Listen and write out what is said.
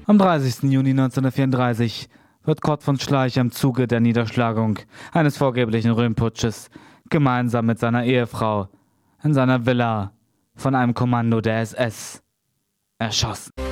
Am 30. Juni 1934 wird Kurt von Schleicher im Zuge der Niederschlagung eines vorgeblichen Röhmputsches gemeinsam mit seiner Ehefrau in seiner Villa von einem Kommando der SS erschossen.